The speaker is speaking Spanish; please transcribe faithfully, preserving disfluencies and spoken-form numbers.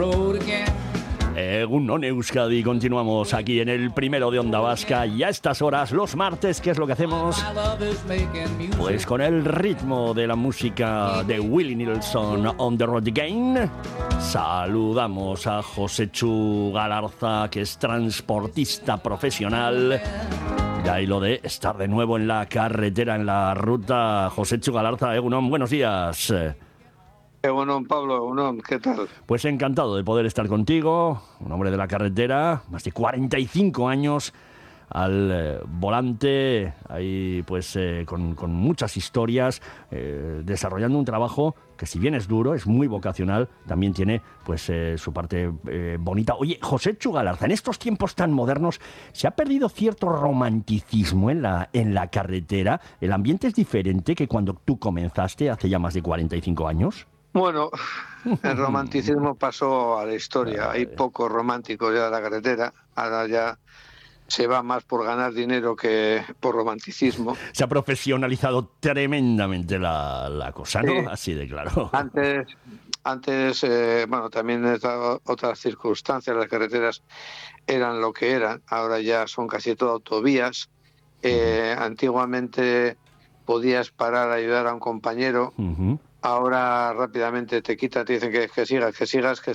Egunon Euskadi, continuamos aquí en el primero de Onda Vasca y a estas horas, los martes, ¿qué es lo que hacemos? Pues con el ritmo de la música de Willie Nelson, On the Road Again, saludamos a Josechu Galarza, que es transportista profesional. Y ahí lo de estar de nuevo en la carretera, en la ruta. Josechu Galarza, Egunon, buenos días. Egunon, Pablo, Egunon, ¿qué tal? Pues encantado de poder estar contigo, un hombre de la carretera, más de cuarenta y cinco años al eh, volante, ahí pues eh, con, con muchas historias, eh, desarrollando un trabajo que, si bien es duro, es muy vocacional, también tiene pues eh, su parte eh, bonita. Oye, Josechu Galarza, en estos tiempos tan modernos, ¿se ha perdido cierto romanticismo en la, en la carretera? ¿El ambiente es diferente que cuando tú comenzaste hace ya más de cuarenta y cinco años? Bueno, el romanticismo pasó a la historia. Hay pocos románticos ya de la carretera. Ahora ya se va más por ganar dinero que por romanticismo. Se ha profesionalizado tremendamente la, la cosa, ¿no? Sí. Así de claro. Antes, antes eh, bueno, también otras circunstancias. Las carreteras eran lo que eran. Ahora ya son casi todo autovías. Eh, uh-huh. Antiguamente podías parar a ayudar a un compañero. Uh-huh. Ahora rápidamente te quitan, te dicen que, que sigas, que sigas, que